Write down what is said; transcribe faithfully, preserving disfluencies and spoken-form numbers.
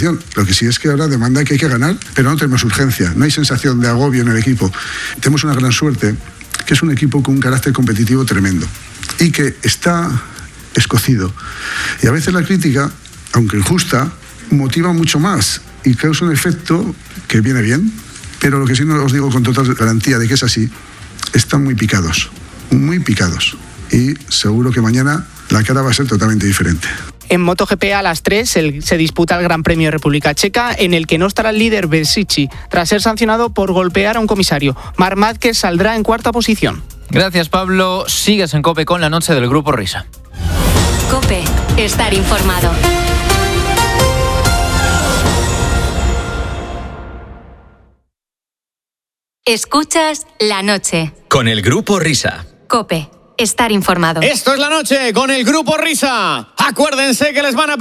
situación. Lo que sí es que ahora demanda que hay que ganar, pero no tenemos urgencia, no hay sensación de agobio en el equipo. Tenemos una gran suerte, que es un equipo con un carácter competitivo tremendo y que está escocido. Y a veces la crítica, aunque injusta, motiva mucho más y causa un efecto que viene bien, pero lo que sí no os digo con total garantía de que es así, están muy picados, muy picados. Y seguro que mañana la cara va a ser totalmente diferente. En MotoGP a las tres el, se disputa el Gran Premio de República Checa, en el que no estará el líder Bezzecchi, tras ser sancionado por golpear a un comisario. Marc Márquez saldrá en cuarta posición. Gracias, Pablo. Sigues en COPE con la noche del Grupo Risa. COPE, estar informado. Escuchas La Noche. Con el Grupo Risa. COPE, estar informado. Esto es La Noche con el Grupo Risa. Acuérdense que les van a